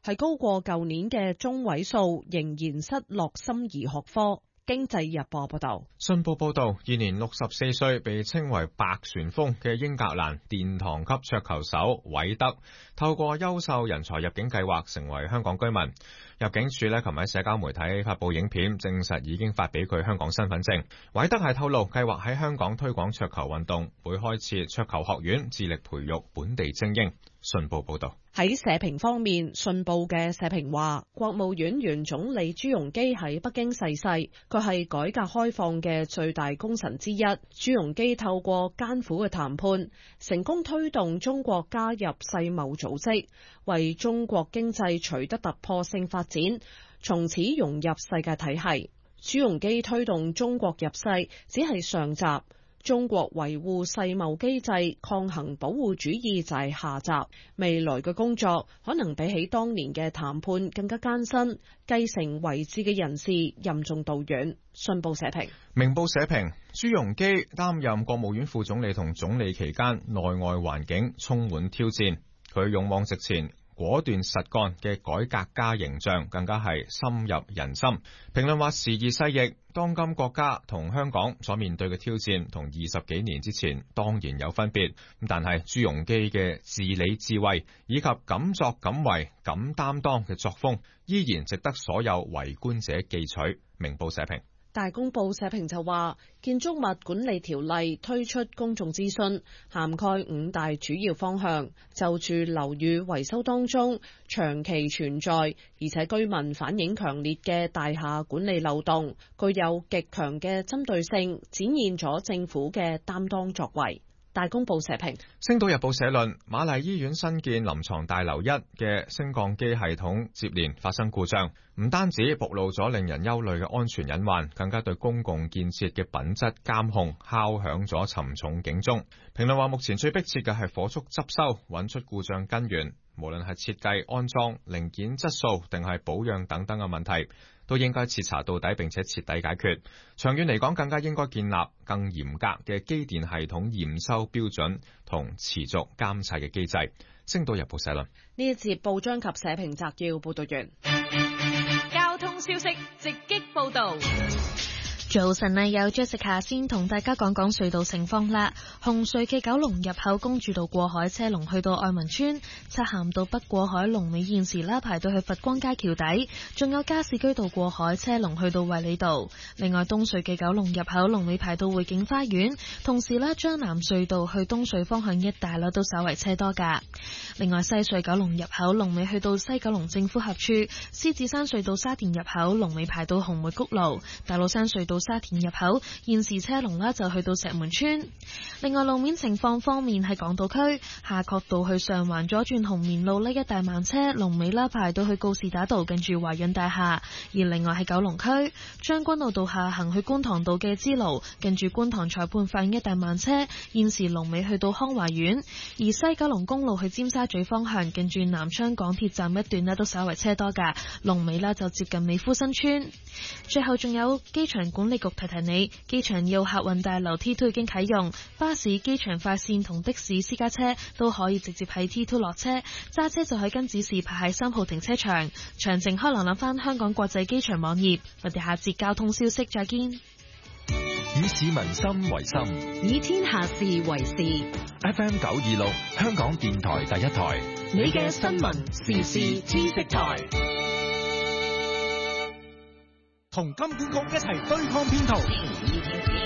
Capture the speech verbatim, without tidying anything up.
係高過舊年嘅中位數，仍然失落心儀學科。經濟日報報道， 信報報道，現年六十四歲，被稱為白旋風嘅英格蘭殿堂級桌球手韋德，透過優秀人才入境計劃成為香港居民。入境處呢，琴日喺社交媒體發布影片，證實已經發俾佢香港身份證。韋德係透露，計劃喺香港推廣桌球運動，會開設桌球學院，致力培育本地精英。信報報道。 喺社評方面，信報嘅社評話，國務院原總理朱鎔基喺北京逝世，佢係改革開放嘅最大功臣之一。朱鎔基透過艱苦嘅談判，成功推動中國加入世貿組織，為中國經濟取得突破性發展，從此融入世界體系。朱鎔基推動中國入世只係上集，中國維護世貿機制、抗衡保護主義就係下集。未來嘅工作可能比起當年嘅談判更加艱辛，繼承遺志嘅人士任重道遠。信報社評。 明報社評，朱鎔基擔任國務院副總理同總理期間，內外環境充滿挑戰，佢勇往直前、果斷實幹嘅改革家形象更加係深入人心。評論話，時移世易，當今國家同香港所面對嘅挑戰同二十幾年之前當然有分別，但係朱鎔基嘅治理智慧以及敢作敢為敢擔當嘅作風依然值得所有圍觀者記取。明報社評。 大公報社評就話，建築物管理條例推出公眾諮詢，涵蓋五大主要方向，就住樓宇維修當中長期存在而且居民反映強烈嘅大廈管理漏洞，具有極強嘅針對性，展現咗政府嘅擔當作為。大公報社評。 星島日報社論，瑪麗醫院新建臨床大樓一嘅升降機系統接連發生故障，唔單止暴露咗令人憂慮嘅安全隱患，更加對公共建設嘅品質監控敲響咗沉重警鐘。評論話，目前最迫切嘅係火速執修，揾出故障根源，無論係設計、安裝、零件質素定係保養等等嘅問題，都應該徹查到底並且徹底解決。長遠嚟講，更加應該建立更嚴格嘅機電系統驗收標準同持續監察嘅機制。星島日報社論。 呢一節報章及社評摘要報道完。 交通消息直擊報道。 早晨啊，有 Jessica 先同大家講講隧道情況啦。紅隧嘅九龍入口公主道過海車龍去到愛民村，漆咸道北過海龍尾現時啦排到去佛光街橋底，仲有加士居道過海車龍去到衛理道。另外東隧嘅九龍入口龍尾排到匯景花園，同時啦將南隧道去東隧方向一帶啦都稍為車多噶。另外西隧九龍入口龍尾去到西九龍政府合處，獅子山隧道沙田入口龍尾排到紅梅谷路，大老山隧道沙田入口現時車龍啦就去到石門村。另外路面情況方面，喺港島區夏慤道去上環左轉紅棉路呢一帶慢車，龍尾啦排到去告士打道近住華潤大廈。而另外喺九龍區將軍澳道下行去觀塘道嘅支路近住觀塘裁判法院一帶慢車，現時龍尾去到康華苑。而西九龍公路去尖沙咀方向近住南昌港鐵站一段呢都稍為車多噶，龍尾啦就接近美孚新村。最後仲有機場管理局提提你，機場要客運大樓 T 二 已經啟用，巴士、機場快線同的士、私家車都可以直接喺 T 二 落車，揸車就可以跟指示排喺三號停車場。詳情可以瀏覽翻香港國際機場網頁。我哋下節交通消息再見。 以市民心為心， 以天下事為事。 F M 九二六，香港電台第一台， 你嘅新聞時事知識台。 同金管局一齊對抗騙徒。